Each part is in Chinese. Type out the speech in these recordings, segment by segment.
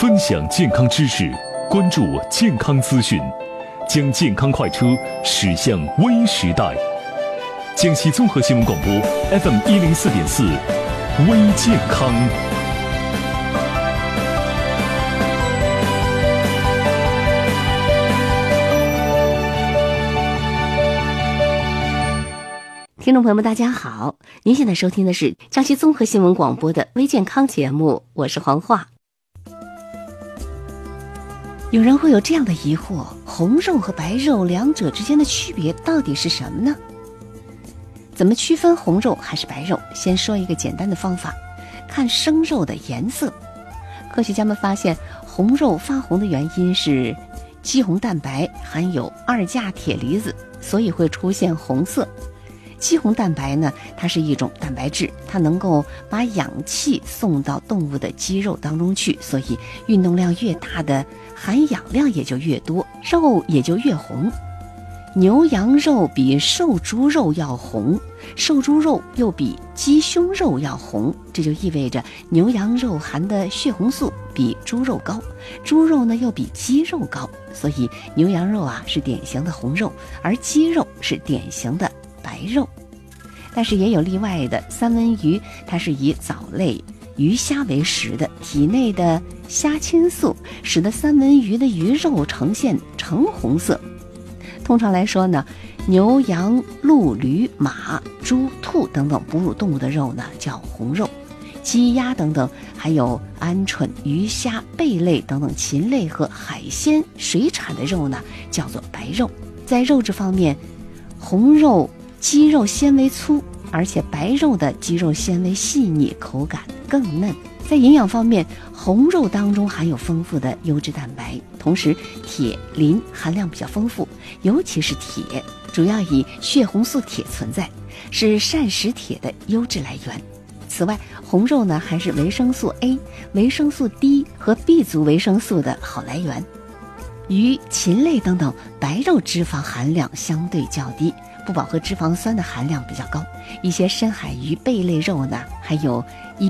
分享健康知识，关注健康资讯，将健康快车驶向微时代。江西综合新闻广播 FM104.4， 微健康。 听众朋友们大家好，您现在收听的是江西综合新闻广播的微健康节目，我是黄化。有人会有这样的疑惑，红肉和白肉两者之间的区别到底是什么呢？怎么区分红肉还是白肉？先说一个简单的方法，看生肉的颜色。科学家们发现，红肉发红的原因是肌红蛋白含有2价铁离子，所以会出现红色。肌红蛋白呢，它是一种蛋白质，它能够把氧气送到动物的肌肉当中去，所以运动量越大的含氧量也就越多，肉也就越红。牛羊肉比瘦猪肉要红，瘦猪肉又比鸡胸肉要红，这就意味着牛羊肉含的血红素比猪肉高，猪肉呢又比鸡肉高，所以牛羊肉是典型的红肉，而鸡肉是典型的白肉。但是也有例外的，三文鱼它是以藻类鱼虾为食的，体内的虾青素使得三文鱼的鱼肉呈现橙红色。通常来说呢，牛羊鹿驴马猪兔等等哺乳动物的肉呢叫红肉，鸡鸭等等还有鹌鹑鱼虾贝类等等禽类和海鲜水产的肉呢叫做白肉。在肉质方面，红肉肌肉纤维粗，而且白肉的肌肉纤维细腻，口感更嫩。在营养方面，红肉当中含有丰富的优质蛋白，同时铁磷含量比较丰富，尤其是铁，主要以血红素铁存在，是膳食铁的优质来源。此外，红肉呢还是维生素 A、维生素 D 和 B 族维生素的好来源。鱼、禽类等等白肉脂肪含量相对较低，不饱和脂肪酸的含量比较高，一些深海鱼贝类肉呢还有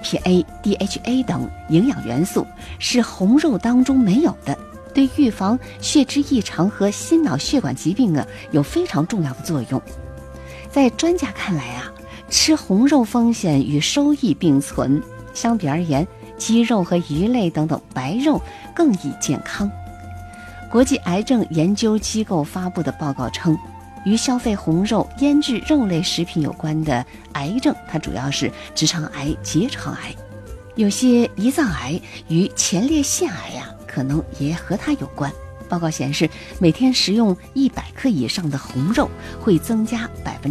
EPA、DHA 等营养元素，是红肉当中没有的，对预防血脂异常和心脑血管疾病有非常重要的作用。在专家看来吃红肉风险与收益并存，相比而言，鸡肉和鱼类等等白肉更易健康。国际癌症研究机构发布的报告称，与消费红肉、腌制肉类食品有关的癌症，它主要是直肠癌、结肠癌，有些胰脏癌与前列腺癌可能也和它有关。报告显示，每天食用100克以上的红肉会增加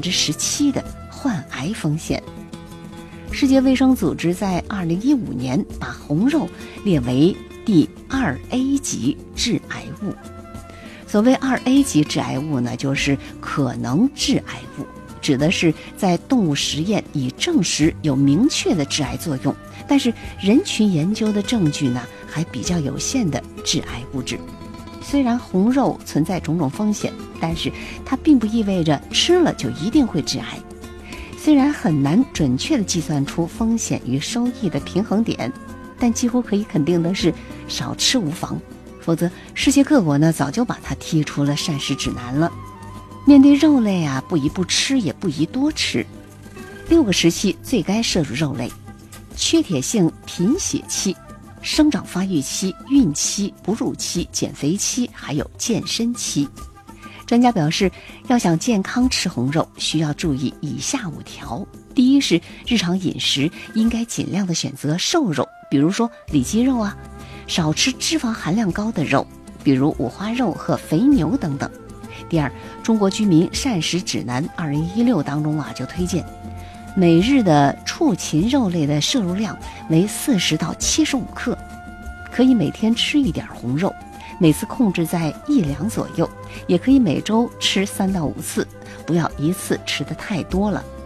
17%的患癌风险。世界卫生组织在2015年把红肉列为第2A 级致癌物。所谓2A 级致癌物呢，就是可能致癌物，指的是在动物实验已证实有明确的致癌作用，但是人群研究的证据呢还比较有限的致癌物质。虽然红肉存在种种风险，但是它并不意味着吃了就一定会致癌。虽然很难准确地计算出风险与收益的平衡点，但几乎可以肯定的是，少吃无妨，否则世界各国呢早就把它踢出了膳食指南了。面对肉类不宜不吃，也不宜多吃。6个时期最该摄入肉类：缺铁性贫血期、生长发育期、孕期、哺乳期、减肥期，还有健身期。专家表示，要想健康吃红肉，需要注意以下5条。第一是日常饮食应该尽量的选择瘦肉，比如说里脊肉少吃脂肪含量高的肉，比如五花肉和肥牛等等。第二，中国居民膳食指南2016当中就推荐每日的畜禽肉类的摄入量为40到75克，可以每天吃一点红肉，每次控制在1两左右，也可以每周吃3到5次，不要一次吃得太多了。